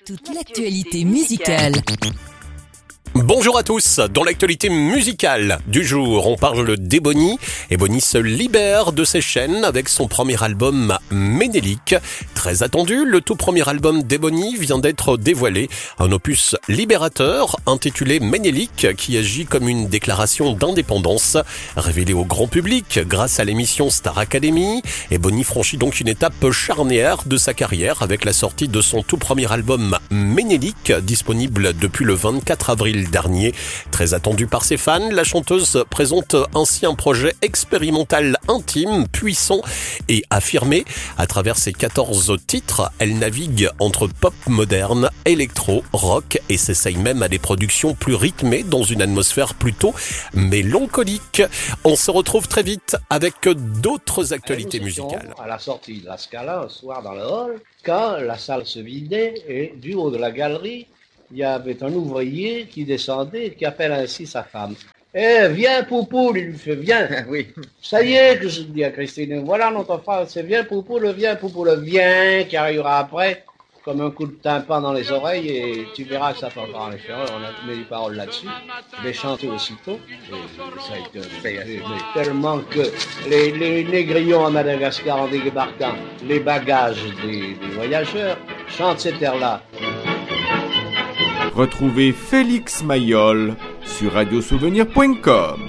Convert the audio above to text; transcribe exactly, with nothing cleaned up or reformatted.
Toute l'actualité musicale. Bonjour à tous, dans l'actualité musicale du jour, on parle d'Ebony. Ebony se libère de ses chaînes avec son premier album Ménélique. Très attendu, le tout premier album d'Ebony vient d'être dévoilé. Un opus libérateur intitulé Ménélique qui agit comme une déclaration d'indépendance. Révélé au grand public grâce à l'émission Star Academy, Ebony franchit donc une étape charnière de sa carrière avec la sortie de son tout premier album Ménélique, disponible depuis le vingt-quatre avril dernier. Très attendue par ses fans, la chanteuse présente ainsi un projet expérimental intime, puissant et affirmé. À travers ses quatorze titres, elle navigue entre pop moderne, électro, rock et s'essaye même à des productions plus rythmées dans une atmosphère plutôt mélancolique. On se retrouve très vite avec d'autres actualités musicales. À la sortie de la Scala, un soir dans le hall, quand la salle se vidait et du haut de la galerie, il y avait un ouvrier qui descendait et qui appelle ainsi sa femme. « Eh, viens, Poupoule !» Il lui fait « Viens !» Oui. « Ça y est, que je dis à Christine, voilà notre frère, c'est viens, Poupoule, viens, Poupoule, viens !» qui arrivera après, comme un coup de tympan dans les oreilles, et tu verras que ça t'entendra en effet. On a mis des paroles là-dessus, les chanter aussitôt, et ça a été mais, mais tellement que les, les négrillons à Madagascar en débarquant les bagages des, des voyageurs chantent cet air-là. Retrouvez Félix Mayol sur radio souvenir point com.